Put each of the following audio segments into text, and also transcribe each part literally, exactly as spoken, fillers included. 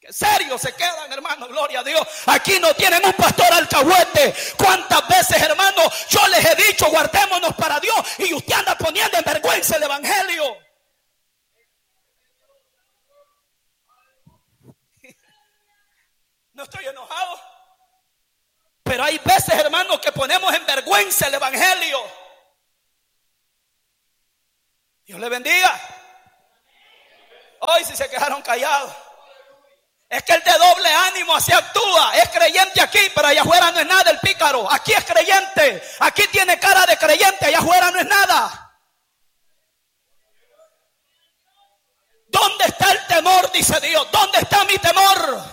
Que serio se quedan, hermano, gloria a Dios. Aquí no tienen un pastor alcahuete. ¿Cuántas veces, hermano, yo les he dicho guardémonos para Dios y usted anda poniendo en vergüenza el evangelio? No estoy enojado, pero hay veces, hermanos, que ponemos en vergüenza el evangelio. Dios le bendiga. Hoy si se quedaron callados, es que el de doble ánimo así actúa. Es creyente aquí, pero allá afuera no es nada el pícaro. Aquí es creyente, aquí tiene cara de creyente, allá afuera no es nada. ¿Dónde está el temor? Dice Dios. ¿Dónde está mi temor?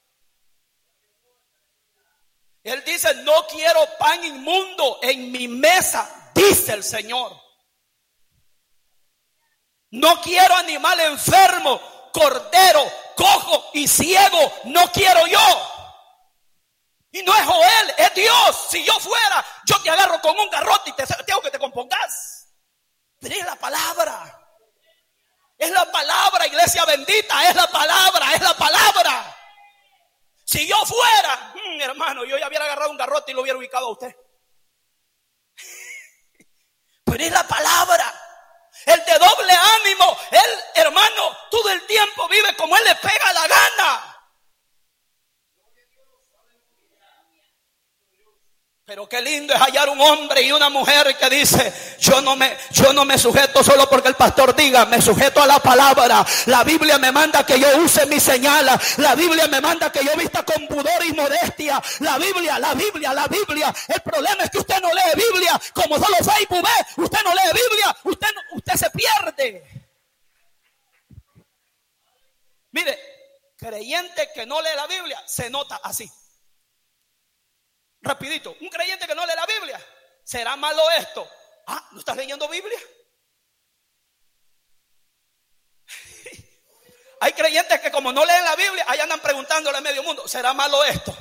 Él dice, no quiero pan inmundo en mi mesa, dice el Señor. No quiero animal enfermo, cordero, cojo y ciego, no quiero yo. Y no es Joel, es Dios. Si yo fuera, yo te agarro con un garrote y te tengo que te compongas. Pero es la palabra. Es la palabra, iglesia bendita, es la palabra, es la palabra. Si yo fuera, mmm, hermano, yo ya hubiera agarrado un garrote y lo hubiera ubicado a usted. Pero es la palabra. El de doble ánimo, él, hermano, todo el tiempo vive como él le pega la gana. Pero qué lindo es hallar un hombre y una mujer que dice, yo no me, yo no me sujeto solo porque el pastor diga, me sujeto a la palabra. La Biblia me manda que yo use mi señal. La Biblia me manda que yo vista con pudor y modestia. La Biblia, la Biblia, la Biblia. El problema es que usted no lee Biblia. Como solo Facebook ve, usted no lee Biblia, usted, no, usted se pierde. Mire, creyente que no lee la Biblia se nota así. Rapidito, un creyente que no lee la Biblia, ¿será malo esto? Ah, ¿no estás leyendo Biblia? Hay creyentes que como no leen la Biblia, ahí andan preguntándole a medio mundo, ¿será malo esto?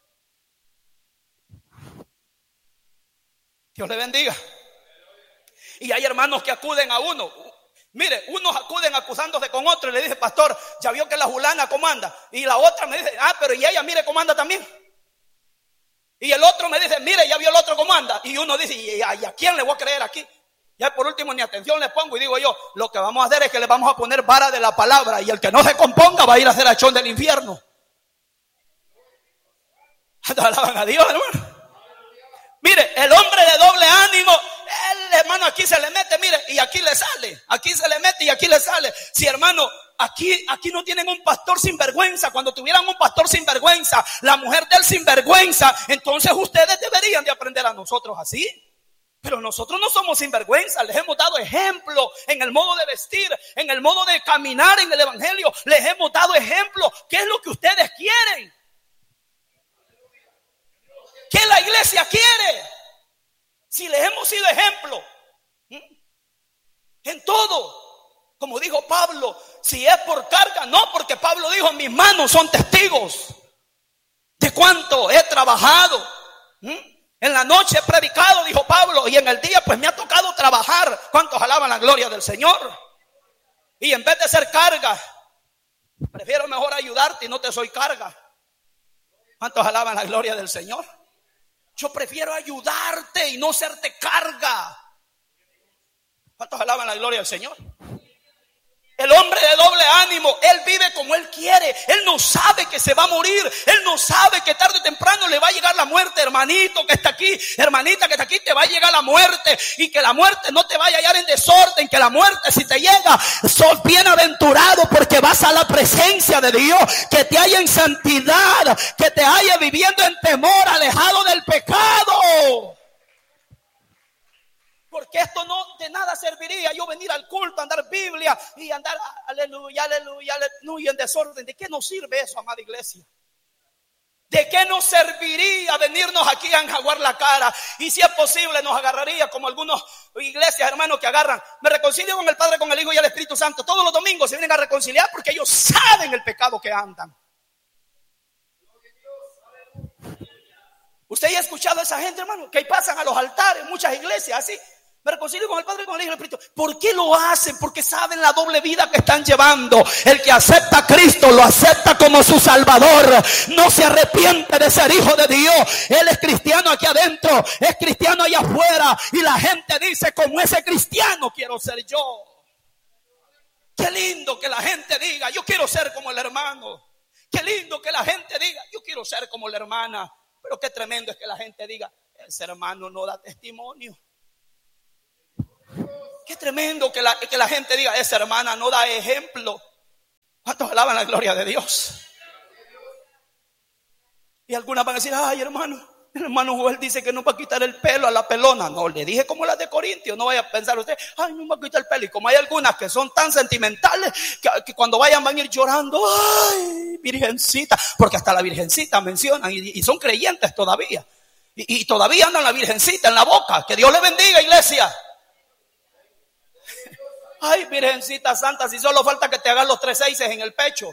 Dios le bendiga. Y hay hermanos que acuden a uno. Mire, unos acuden acusándose con otro y le dice, pastor, ya vio que la fulana cómo anda. Y la otra me dice, ah, pero y ella mire cómo anda también. Y el otro me dice, mire, ya vio el otro cómo anda. Y uno dice, ¿y a, y a quién le voy a creer aquí? Ya por último ni atención le pongo y digo yo, lo que vamos a hacer es que le vamos a poner vara de la palabra. Y el que no se componga va a ir a hacer achón del infierno. Alaban a Dios, hermano. Mire, el hombre de doble ánimo, el hermano aquí se le mete, mire, y aquí le sale. Aquí se le mete y aquí le sale. Si hermano, Aquí, aquí no tienen un pastor sin vergüenza. Cuando tuvieran un pastor sin vergüenza, la mujer de él sin vergüenza, entonces ustedes deberían de aprender a nosotros así. Pero nosotros no somos sinvergüenza. Les hemos dado ejemplo en el modo de vestir, en el modo de caminar en el evangelio. Les hemos dado ejemplo. ¿Qué es lo que ustedes quieren? ¿Qué la iglesia quiere? Si les hemos sido ejemplo en todo. Como dijo Pablo, si es por carga, no, porque Pablo dijo, mis manos son testigos de cuánto he trabajado. ¿Mm? En la noche he predicado, dijo Pablo, y en el día pues me ha tocado trabajar. ¿Cuántos alaban la gloria del Señor? Y en vez de ser carga, prefiero mejor ayudarte y no te soy carga. ¿Cuántos alaban la gloria del Señor? Yo prefiero ayudarte y no serte carga. ¿Cuántos alaban la gloria del Señor? El hombre de doble ánimo, él vive como él quiere. Él no sabe que se va a morir. Él no sabe que tarde o temprano le va a llegar la muerte. Hermanito que está aquí, hermanita que está aquí, te va a llegar la muerte. Y que la muerte no te vaya a hallar en desorden. Que la muerte, si te llega, sos bienaventurado porque vas a la presencia de Dios. Que te haya en santidad, que te haya viviendo en temor, alejado del pecado. Porque esto no de nada serviría yo venir al culto, andar Biblia y andar aleluya, aleluya, aleluya en desorden. ¿De qué nos sirve eso, amada iglesia? ¿De qué nos serviría venirnos aquí a enjaguar la cara? Y si es posible nos agarraría como algunas iglesias, hermanos, que agarran. Me reconcilio con el Padre, con el Hijo y el Espíritu Santo. Todos los domingos se vienen a reconciliar porque ellos saben el pecado que andan. ¿Usted ya ha escuchado a esa gente, hermano? Que pasan a los altares, muchas iglesias así. Me reconcilio con el Padre, con el Hijo y el Espíritu. ¿Por qué lo hacen? Porque saben la doble vida que están llevando. El que acepta a Cristo lo acepta como su Salvador. No se arrepiente de ser hijo de Dios. Él es cristiano aquí adentro, es cristiano allá afuera. Y la gente dice, como ese cristiano quiero ser yo. Qué lindo que la gente diga, yo quiero ser como el hermano. Qué lindo que la gente diga, yo quiero ser como la hermana. Pero qué tremendo es que la gente diga, ese hermano no da testimonio. Qué tremendo que la, que la gente diga, esa hermana no da ejemplo. ¿Cuántos alaban la gloria de Dios? Y algunas van a decir, ay hermano, el hermano Joel dice que no va a quitar el pelo a la pelona. No, le dije como la de Corintios. No vaya a pensar usted, ay, no va a quitar el pelo. Y como hay algunas que son tan sentimentales que, que cuando vayan van a ir llorando, ay, virgencita, porque hasta la virgencita mencionan y, y son creyentes todavía. Y, y todavía andan la virgencita en la boca. Que Dios le bendiga, iglesia. Ay, virgencita santa, si solo falta que te hagan los tres seises en el pecho.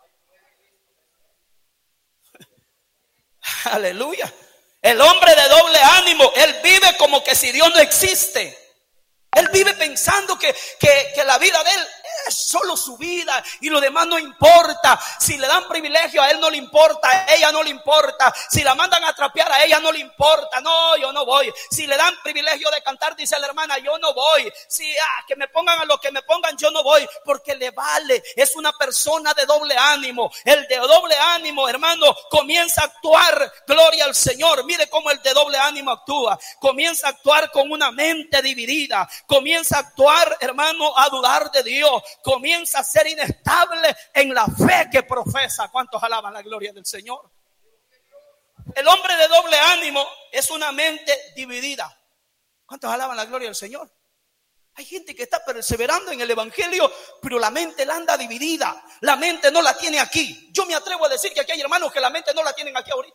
Aleluya. El hombre de doble ánimo, él vive como que si Dios no existe. Él vive pensando que, que, que la vida de él es solo su vida y lo demás no importa. Si le dan privilegio, a él no le importa, a ella no le importa. Si la mandan a trapear, a ella no le importa. No, yo no voy. Si le dan privilegio de cantar, dice la hermana, yo no voy. Si ah, que me pongan a lo que me pongan, yo no voy, porque le vale. Es una persona de doble ánimo. El de doble ánimo, hermano, comienza a actuar, gloria al Señor. Mire cómo el de doble ánimo actúa. Comienza a actuar con una mente dividida. Comienza a actuar, hermano, a dudar de Dios. Comienza a ser inestable en la fe que profesa. ¿Cuántos alaban la gloria del Señor? El hombre de doble ánimo es una mente dividida. ¿Cuántos alaban la gloria del Señor? Hay gente que está perseverando en el evangelio, pero la mente la anda dividida. La mente no la tiene aquí. Yo me atrevo a decir que aquí hay hermanos que la mente no la tienen aquí ahorita.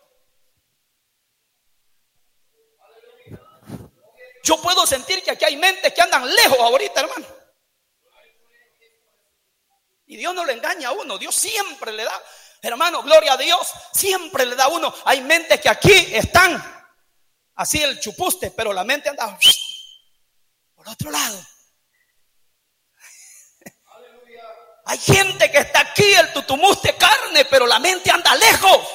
Yo puedo sentir que aquí hay mentes que andan lejos ahorita, hermano. Y Dios no le engaña a uno. Dios siempre le da, hermano, gloria a Dios, siempre le da a uno. Hay mentes que aquí están así el chupuste, pero la mente anda por otro lado. Hay gente que está aquí el tutumuste carne, pero la mente anda lejos.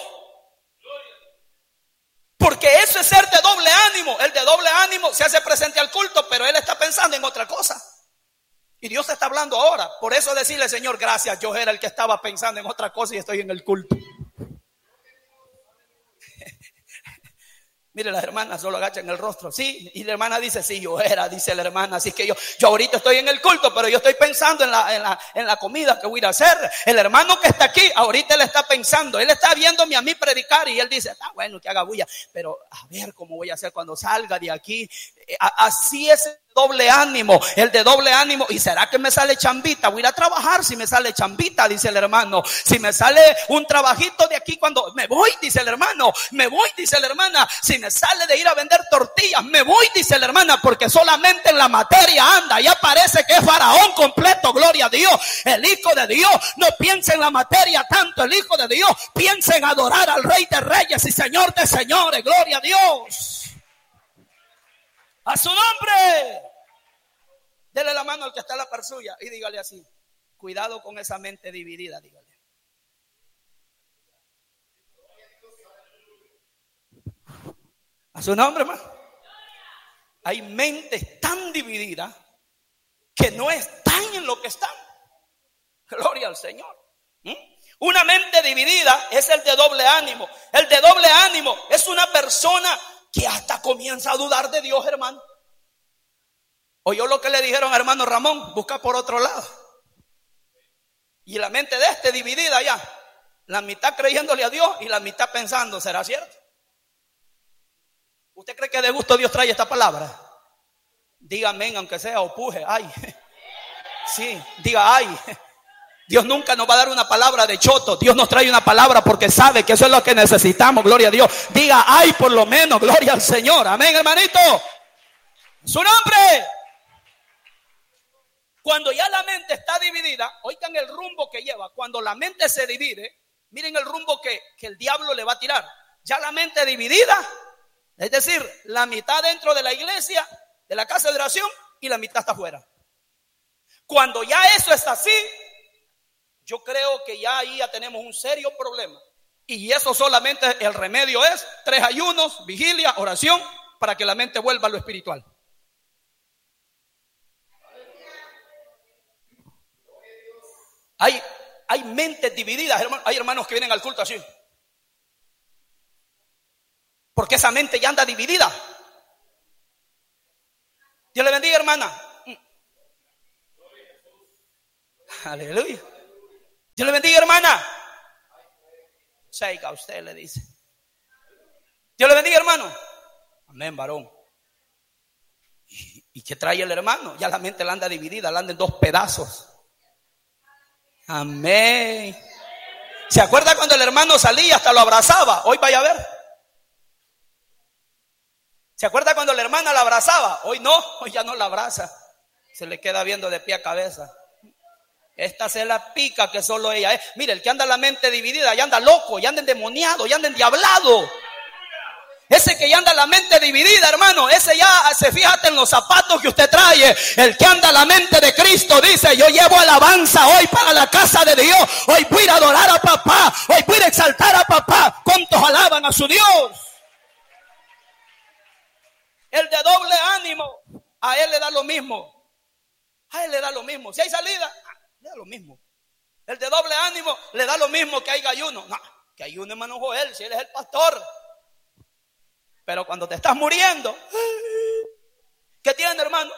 Porque eso es ser de doble ánimo. El de doble ánimo se hace presente al culto, pero él está pensando en otra cosa. Y Dios está hablando ahora. Por eso decirle, Señor, gracias. Yo era el que estaba pensando en otra cosa y estoy en el culto. Mire, las hermanas solo agachan el rostro. Sí, y la hermana dice, sí, yo era, dice la hermana. Así que yo, yo ahorita estoy en el culto, pero yo estoy pensando en la, en la, en la comida que voy a ir a hacer. El hermano que está aquí, ahorita él está pensando. Él está viéndome a mí predicar y él dice, ah, bueno, que haga bulla. Pero a ver cómo voy a hacer cuando salga de aquí. Así es el doble ánimo, el de doble ánimo. ¿Y será que me sale chambita? Voy a ir a trabajar si me sale chambita, dice el hermano. Si me sale un trabajito de aquí cuando me voy, dice el hermano. Me voy, dice la hermana. Si me sale de ir a vender tortillas, me voy, dice la hermana, porque solamente en la materia anda. Ya parece que es faraón completo, gloria a Dios. El Hijo de Dios no piensa en la materia tanto. El Hijo de Dios piensa en adorar al Rey de Reyes y Señor de Señores, gloria a Dios. A su nombre. Dele la mano al que está a la par suya y dígale así: cuidado con esa mente dividida, dígale. A su nombre, hermano. Hay mentes tan divididas que no están en lo que están. Gloria al Señor. ¿Mm? Una mente dividida es el de doble ánimo. El de doble ánimo es una persona que hasta comienza a dudar de Dios, hermano. Oyó lo que le dijeron a hermano Ramón, busca por otro lado. Y la mente de este dividida ya. La mitad creyéndole a Dios y la mitad pensando, ¿será cierto? ¿Usted cree que de gusto Dios trae esta palabra? Diga amén, aunque sea o puje. Ay. Sí, diga ay. Dios nunca nos va a dar una palabra de choto. Dios nos trae una palabra porque sabe que eso es lo que necesitamos, gloria a Dios. Diga ay por lo menos, gloria al Señor. Amén, hermanito. Su nombre. Cuando ya la mente está dividida, oigan el rumbo que lleva. Cuando la mente se divide, miren el rumbo que, que el diablo le va a tirar. Ya la mente dividida, es decir, la mitad dentro de la iglesia de la casa de oración y la mitad está afuera. Cuando ya eso está así, yo creo que ya ahí ya tenemos un serio problema. Y eso solamente el remedio es tres ayunos, vigilia, oración, para que la mente vuelva a lo espiritual. Hay, hay mentes divididas, hermanos. Hay hermanos que vienen al culto así. Porque esa mente ya anda dividida. Dios le bendiga, hermana. Aleluya. Dios le bendiga, hermana. Seiga, usted le dice. Dios le bendiga, hermano. Amén, varón. ¿Y, ¿Y qué trae el hermano? Ya la mente la anda dividida, la anda en dos pedazos. Amén. ¿Se acuerda cuando el hermano salía hasta lo abrazaba? Hoy vaya a ver. ¿Se acuerda cuando la hermana la abrazaba? Hoy no, hoy ya no la abraza. Se le queda viendo de pie a cabeza. Esta se la pica que solo ella es. Mire, el que anda la mente dividida, ya anda loco, ya anda endemoniado, ya anda endiablado. Ese que ya anda la mente dividida, hermano, ese ya se fíjate en los zapatos que usted trae. El que anda la mente de Cristo dice: yo llevo alabanza hoy para la casa de Dios. Hoy voy a ir a adorar a papá. Hoy voy a ir a exaltar a papá. ¿Cuántos alaban a su Dios? El de doble ánimo, a él le da lo mismo. A él le da lo mismo. Si hay salida, le da lo mismo. El de doble ánimo le da lo mismo que haya ayuno. No, que ayuno, hermano Joel, si él es el pastor. Pero cuando te estás muriendo, ¿qué tiene, hermano?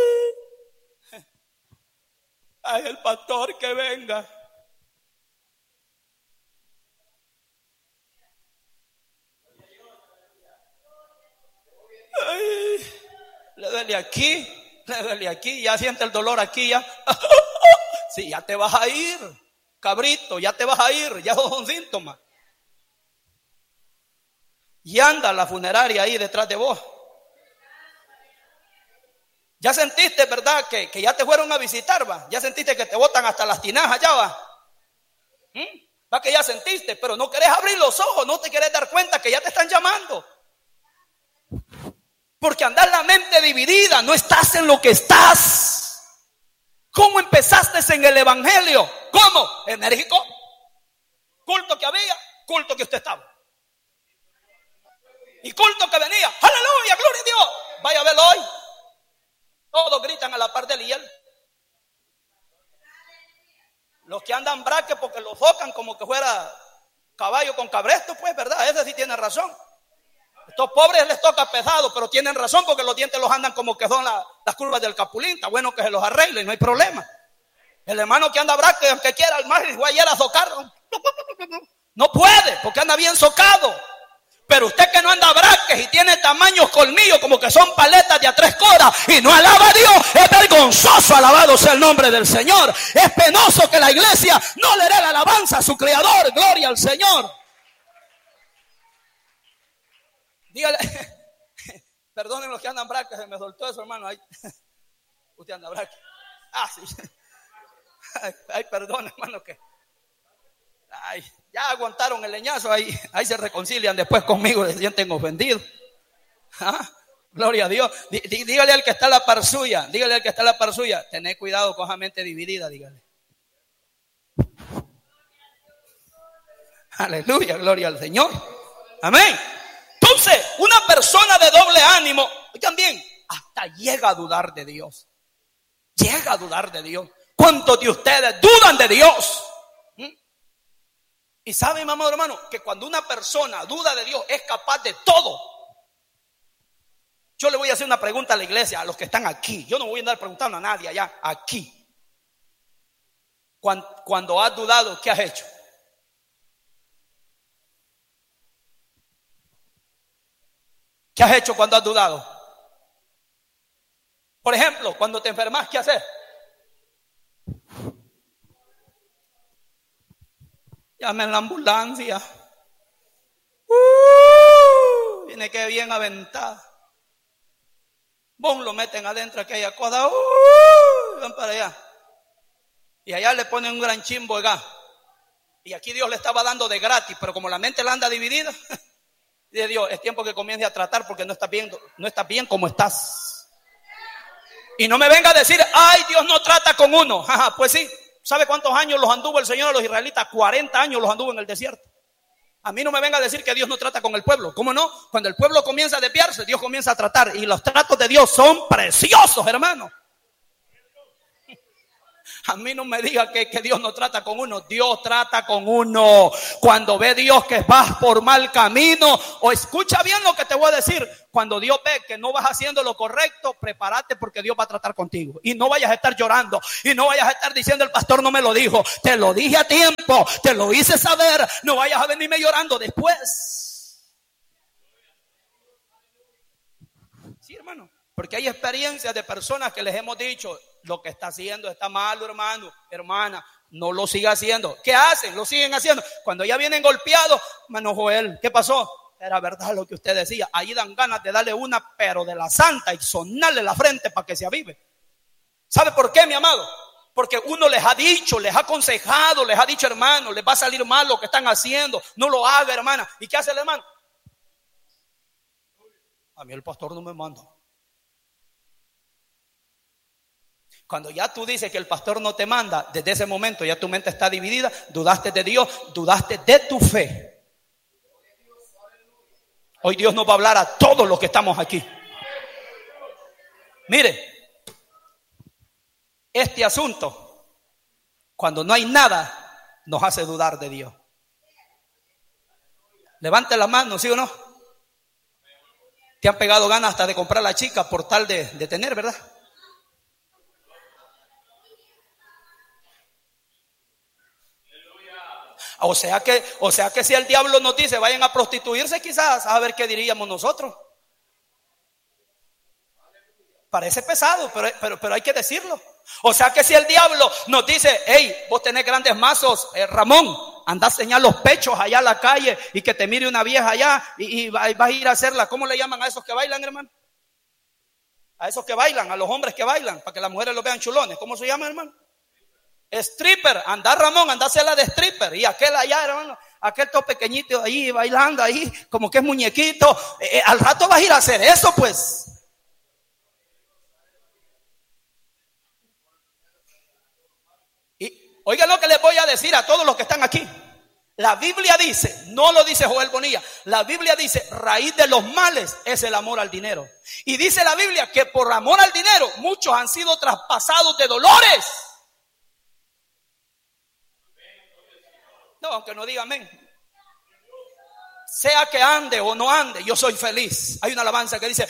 Ay, el pastor que venga. Ay, le duele aquí, le duele aquí, ya siente el dolor aquí, ya. Sí, ya te vas a ir, cabrito, ya te vas a ir, ya son síntomas. Y anda la funeraria ahí detrás de vos. Ya sentiste, ¿verdad? Que, que ya te fueron a visitar, va. Ya sentiste que te botan hasta las tinajas, ya va. ¿Mm? Va que ya sentiste, pero no querés abrir los ojos, no te querés dar cuenta que ya te están llamando. Porque andás la mente dividida, no estás en lo que estás. ¿Cómo empezaste en el evangelio? ¿Cómo? Enérgico. Culto que había, culto que usted estaba. Y culto que venía, aleluya, gloria a Dios. Vaya a verlo hoy. Todos gritan a la par de él y él. Los que andan braque porque los tocan como que fuera caballo con cabresto, pues, ¿verdad? Ese sí tiene razón. Estos pobres les toca pesado, pero tienen razón porque los dientes los andan como que son la, las curvas del capulín. Está bueno que se los arreglen, no hay problema. El hermano que anda braque, aunque quiera, el más igual a socar, no puede porque anda bien socado. Pero usted que no anda braques y tiene tamaños colmillos como que son paletas de a tres coras y no alaba a Dios, es vergonzoso. Alabado sea el nombre del Señor. Es penoso que la iglesia no le dé la alabanza a su Creador. Gloria al Señor. Dígale, perdonen los que andan braques, se me soltó eso, hermano. Ay, usted anda braque. Ah, sí. Ay, ay, perdón, hermano, que ay, ya aguantaron el leñazo, ahí, ahí se reconcilian después conmigo, se sienten ofendidos. ¿Ah? Gloria a Dios. Dí, dí, dígale al que está a la par suya, dígale al que está a la par suya, tened cuidado con esa mente dividida, dígale. Aleluya, gloria al Señor. Amén. Entonces, una persona de doble ánimo, también hasta llega a dudar de Dios. Llega a dudar de Dios. ¿Cuántos de ustedes dudan de Dios? ¿Mm? Y sabe, mamá, hermano, que cuando una persona duda de Dios es capaz de todo. Yo le voy a hacer una pregunta a la iglesia, a los que están aquí. Yo no voy a andar preguntando a nadie allá, aquí. Cuando, cuando has dudado, ¿qué has hecho? ¿Qué has hecho cuando has dudado? Por ejemplo, cuando te enfermas, ¿qué haces? Llamen la ambulancia. Uh, viene que bien aventada. Bon, lo meten adentro aquella cosa. Uh, van para allá. Y allá le ponen un gran chimbo de gas. Y aquí Dios le estaba dando de gratis, pero como la mente la anda dividida, dice Dios, es tiempo que comience a tratar porque no estás bien, no estás bien como estás. Y no me venga a decir, ay, Dios no trata con uno. Jaja, pues sí, ¿sabe cuántos años los anduvo el Señor a los israelitas? cuarenta años los anduvo en el desierto. A mí no me venga a decir que Dios no trata con el pueblo. ¿Cómo no? Cuando el pueblo comienza a desviarse, Dios comienza a tratar. Y los tratos de Dios son preciosos, hermano. A mí no me diga que, que Dios no trata con uno. Dios trata con uno. Cuando ve Dios que vas por mal camino, o escucha bien lo que te voy a decir. Cuando Dios ve que no vas haciendo lo correcto, prepárate porque Dios va a tratar contigo. Y no vayas a estar llorando. Y no vayas a estar diciendo, el pastor no me lo dijo. Te lo dije a tiempo. Te lo hice saber. No vayas a venirme llorando después. Sí, hermano. Porque hay experiencias de personas que les hemos dicho, lo que está haciendo está malo, hermano, hermana, no lo siga haciendo. ¿Qué hacen? Lo siguen haciendo. Cuando ya vienen golpeados, hermano Joel, ¿qué pasó? Era verdad lo que usted decía. Ahí dan ganas de darle una, pero de la santa, y sonarle la frente para que se avive. ¿Sabe por qué, mi amado? Porque uno les ha dicho, les ha aconsejado, les ha dicho, hermano, les va a salir mal lo que están haciendo. No lo haga, hermana. ¿Y qué hace el hermano? A mí el pastor no me manda. Cuando ya tú dices que el pastor no te manda, desde ese momento ya tu mente está dividida, dudaste de Dios, dudaste de tu fe. Hoy Dios nos va a hablar a todos los que estamos aquí. Mire, este asunto, cuando no hay nada, nos hace dudar de Dios. Levante la mano, ¿sí o no? Te han pegado ganas hasta de comprar la chica por tal de, de tener, ¿verdad? O sea que, o sea que si el diablo nos dice vayan a prostituirse, quizás a ver qué diríamos nosotros. Parece pesado, pero, pero, pero hay que decirlo. O sea que si el diablo nos dice, hey, vos tenés grandes mazos, eh, Ramón, anda a enseñar los pechos allá a la calle y que te mire una vieja allá y, y vas a ir a hacerla. ¿Cómo le llaman a esos que bailan, hermano? A esos que bailan, a los hombres que bailan, para que las mujeres los vean chulones. ¿Cómo se llama, hermano? Stripper, anda Ramón, anda a hacerla de stripper. Y aquel allá, hermano, aquel todo pequeñito ahí bailando ahí, como que es muñequito. Eh, al rato vas a ir a hacer eso, pues. Y oigan lo que les voy a decir a todos los que están aquí. La Biblia dice, no lo dice Joel Bonilla, la Biblia dice, raíz de los males es el amor al dinero. Y dice la Biblia que por amor al dinero muchos han sido traspasados de dolores. No, aunque no diga amén. Sea que ande o no ande, yo soy feliz. Hay una alabanza que dice,